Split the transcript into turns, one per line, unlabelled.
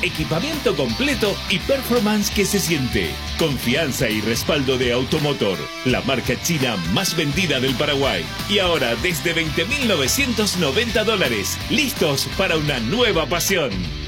equipamiento completo y performance que se siente. Confianza y respaldo de Automotor, la marca china más vendida del Paraguay. Y ahora desde $20.990, listos para una nueva pasión.